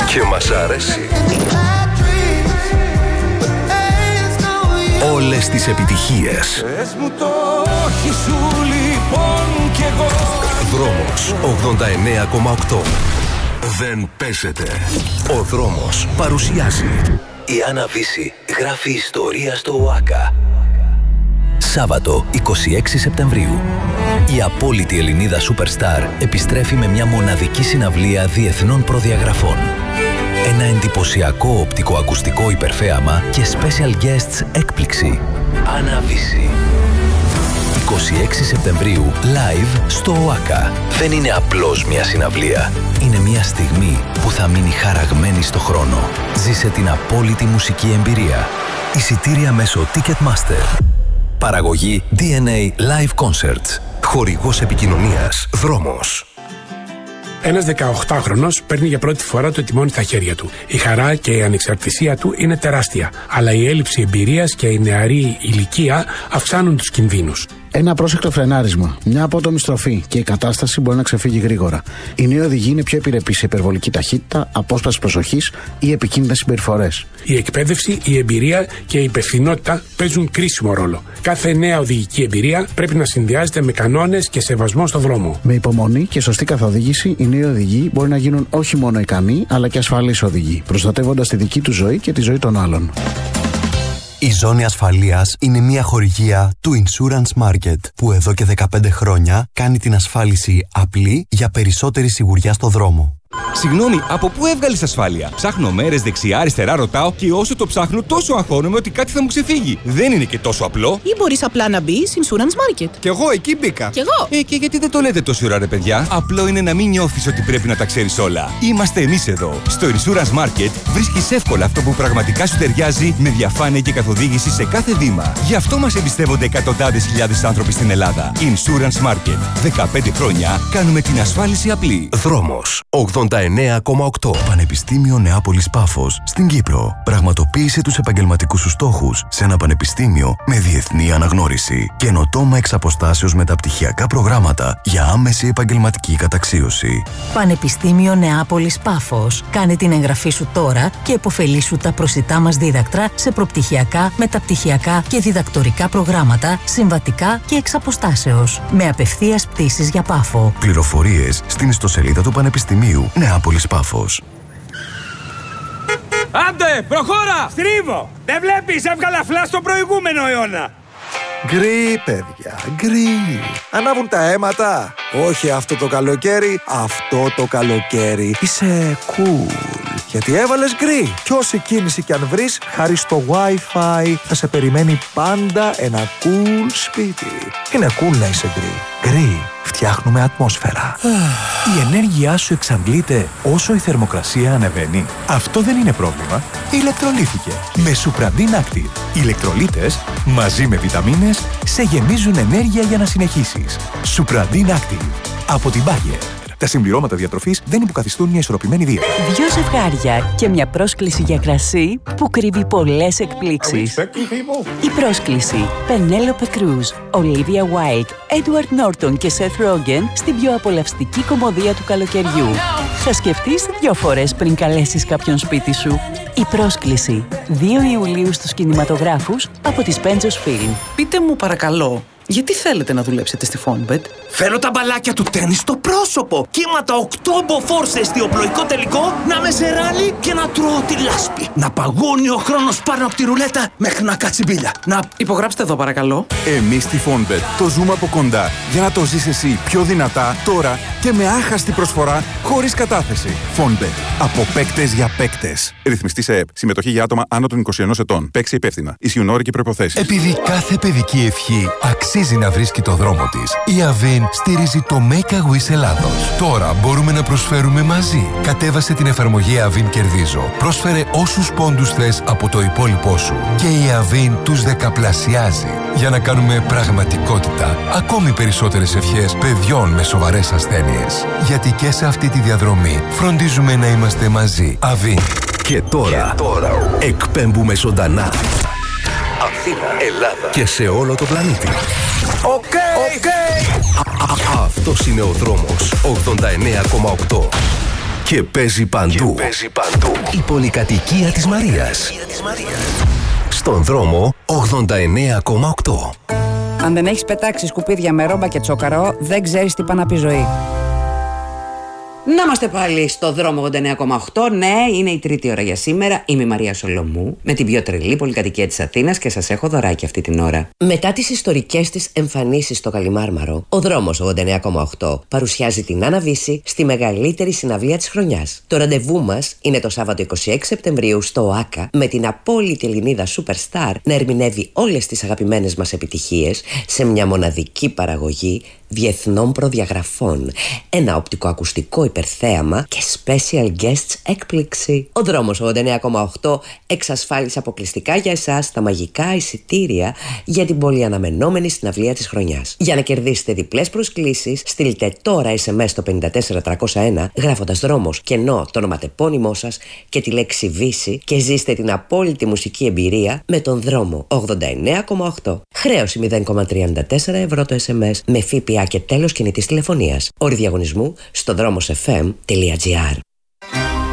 Και μας αρέσει. Όλες τις επιτυχίες. Πες μου το όχι σου λοιπόν κι εγώ. Δρόμος 89,8. Δεν παίζεται. Ο Δρόμος παρουσιάζει. Η Άννα Βύση γράφει ιστορία στο ΟΑΚΑ. Σάββατο 26 Σεπτεμβρίου. Η απόλυτη Ελληνίδα Superstar επιστρέφει με μια μοναδική συναυλία διεθνών προδιαγραφών. Ένα εντυπωσιακό οπτικοακουστικό υπερθέαμα και special guests έκπληξη. Άννα Βύση. 26 Σεπτεμβρίου, live στο ΟΑΚΑ. Δεν είναι απλώς μια συναυλία. Είναι μια στιγμή που θα μείνει χαραγμένη στο χρόνο. Ζήσε την απόλυτη μουσική εμπειρία. Εισιτήρια μέσω Ticketmaster. Παραγωγή DNA Live Concerts. Χορηγός επικοινωνίας Δρόμος. Ένας 18χρονος παίρνει για πρώτη φορά το τιμόνι στα χέρια του. Η χαρά και η ανεξαρτησία του είναι τεράστια, αλλά η έλλειψη εμπειρίας και η νεαρή ηλικία αυξάνουν τους κινδύνους. Ένα πρόσεκτο φρενάρισμα, μια απότομη στροφή και η κατάσταση μπορεί να ξεφύγει γρήγορα. Οι νέοι οδηγοί είναι πιο επιρρεπείς σε υπερβολική ταχύτητα, απόσπαση προσοχής ή επικίνδυνες συμπεριφορές. Η εκπαίδευση, η εμπειρία και η υπευθυνότητα παίζουν κρίσιμο ρόλο. Κάθε νέα οδηγική εμπειρία πρέπει να συνδυάζεται με κανόνες και σεβασμό στο δρόμο. Με υπομονή και σωστή καθοδήγηση, οι νέοι οδηγοί μπορεί να γίνουν όχι μόνο ικανοί, αλλά και ασφαλείς οδηγοί, προστατεύοντας τη δική του ζωή και τη ζωή των άλλων. Η ζώνη ασφαλείας είναι μια χορηγία του Insurance Market που εδώ και 15 χρόνια κάνει την ασφάλιση απλή για περισσότερη σιγουριά στο δρόμο. Συγγνώμη, από πού έβγαλες ασφάλεια? Ψάχνω μέρες δεξιά-αριστερά, ρωτάω και όσο το ψάχνω τόσο αγχώνομαι ότι κάτι θα μου ξεφύγει. Δεν είναι και τόσο απλό. Ή μπορείς απλά να μπεις Insurance Market. Κι εγώ εκεί μπήκα. Κι εγώ. Και γιατί δεν το λέτε τόση ώρα, ρε παιδιά? Απλό είναι να μην νιώθεις ότι πρέπει να τα ξέρεις όλα. Είμαστε εμείς εδώ. Στο Insurance Market βρίσκεις εύκολα αυτό που πραγματικά σου ταιριάζει με διαφάνεια και καθοδήγηση σε κάθε βήμα. Γι' αυτό μας εμπιστεύονται εκατοντάδες χιλιάδες άνθρωποι στην Ελλάδα. Insurance Market. 15 χρόνια κάνουμε την ασφάλιση απλή. Δρόμος 89,8. Πανεπιστήμιο Νεάπολης Πάφος στην Κύπρο. Πραγματοποίησε τους επαγγελματικούς σου στόχους σε ένα πανεπιστήμιο με διεθνή αναγνώριση. Καινοτόμα εξ αποστάσεως μεταπτυχιακά προγράμματα για άμεση επαγγελματική καταξίωση. Πανεπιστήμιο Νεάπολης Πάφος. Κάνε την εγγραφή σου τώρα και επωφελήσου τα προσιτά μας δίδακτρα σε προπτυχιακά, μεταπτυχιακά και διδακτορικά προγράμματα, συμβατικά και εξ αποστάσεως. Με απευθείας πτήσεις για Πάφο. Πληροφορίες στην ιστοσελίδα του Πανεπιστημίου Νεάπολης Πάφος. Άντε, προχώρα! Στρίβω! Δεν βλέπεις, έβγαλα φλά στο προηγούμενο αιώνα. Γκρι, παιδιά, γκρι. Ανάβουν τα αίματα. Όχι αυτό το καλοκαίρι, αυτό το καλοκαίρι. Είσαι cool. Γιατί έβαλες γκρι. Κι όση κίνηση κι αν βρεις, χάρη στο Wi-Fi θα σε περιμένει πάντα ένα cool σπίτι. Είναι cool να είσαι γκρι. Γκρι. Φτιάχνουμε ατμόσφαιρα. Η ενέργειά σου εξαντλείται όσο η θερμοκρασία ανεβαίνει. Αυτό δεν είναι πρόβλημα. Ηλεκτρολύθηκε. Με Supradin Active. Οι ηλεκτρολίτες μαζί με βιταμίνες σε γεμίζουν ενέργεια για να συνεχίσεις. Supradin Active. Από την Bayer. Τα συμπληρώματα διατροφής δεν υποκαθιστούν μια ισορροπημένη δίαιτα. 2 ζευγάρια και μια πρόσκληση για κρασί που κρύβει πολλές εκπλήξεις. Η πρόσκληση: Penelope Cruz, Olivia Wilde, Edward Norton και Seth Rogen στην πιο απολαυστική κομμωδία του καλοκαιριού. Θα σκεφτείς 2 φορές πριν καλέσεις κάποιον σπίτι σου. Η πρόσκληση: 2 Ιουλίου στους κινηματογράφους από τις Pentos Film. Πείτε μου παρακαλώ, γιατί θέλετε να δουλέψετε στη Fonbet? Θέλω τα μπαλάκια του τέννις στο πρόσωπο. Κύματα 8 μποφόρ σε εστιοπλοϊκό τελικό, να με σε ράλι και να τρώω τη λάσπη. Να παγώνει ο χρόνος πάνω από τη ρουλέτα μέχρι να κάτσει μπίλια. Να υπογράψτε εδώ παρακαλώ. Εμείς στη Fonbet το ζούμε από κοντά για να το ζεις εσύ πιο δυνατά τώρα και με άχαστη προσφορά χωρίς κατάθεση. Fonbet. Από παίκτες για παίκτες. Ρυθμιστή σε ΕΠ. Συμμετοχή για άτομα άνω των 21 ετών. Παίξει υπεύθυνα. Ισχύουν όροι και προϋποθέσεις. Επειδή κάθε παιδική ευχή αξίζει να βρίσκει το δρόμο της, η Avin στηρίζει το Make a Wish Ελλάδος. Τώρα μπορούμε να προσφέρουμε μαζί. Κατέβασε την εφαρμογή Avin Κερδίζω. Πρόσφερε όσους πόντους θες από το υπόλοιπό σου. Και η Avin τους δεκαπλασιάζει. Για να κάνουμε πραγματικότητα ακόμη περισσότερες ευχές παιδιών με σοβαρές ασθένειες. Γιατί και σε αυτή τη διαδρομή φροντίζουμε να είμαστε μαζί. Avin. Και τώρα εκπέμπουμε ζωντανά. Αθήνα, Ελλάδα και σε όλο το πλανήτη. Οκ. Αυτός είναι ο Δρόμος 89,8. Και παίζει παντού. Η πολυκατοικία της Μαρίας. Στον δρόμο 89,8. Αν δεν έχεις πετάξει σκουπίδια με ρόμπα και τσόκαρο, δεν ξέρεις τι πάει να πει ζωή. Να είμαστε πάλι στο δρόμο 89,8. Ναι, είναι η τρίτη ώρα για σήμερα. Είμαι η Μαρία Σολομού, με την πιο τρελή πολυκατοικία της Αθήνας και σας έχω δωράκι αυτή την ώρα. Μετά τις ιστορικές της εμφανίσεις στο Καλιμάρμαρο, ο δρόμος 89,8 παρουσιάζει την Άννα Βύση στη μεγαλύτερη συναυλία της χρονιάς. Το ραντεβού μας είναι το Σάββατο 26 Σεπτεμβρίου στο ΟΑΚΑ, με την απόλυτη Ελληνίδα Superstar να ερμηνεύει όλες τις αγαπημένες μας επιτυχίες σε μια μοναδική παραγωγή διεθνών προδιαγραφών. Ένα οπτικοακουστικό υπερθέαμα και special guests έκπληξη. Ο δρόμος 89,8 εξασφάλισε αποκλειστικά για εσάς τα μαγικά εισιτήρια για την πολυαναμενόμενη συναυλία της χρονιάς. Για να κερδίσετε διπλές προσκλήσεις, στείλτε τώρα SMS στο 54301 γράφοντας δρόμος κενό το ονοματεπώνυμό σας και τη λέξη Βύση και ζήστε την απόλυτη μουσική εμπειρία με τον δρόμο 89,8. Χρέωση 0,34 ευρώ το SMS με ΦΠΑ και τέλος κινητής τηλεφωνίας. Όροι διαγωνισμού στο δρόμος fm.gr.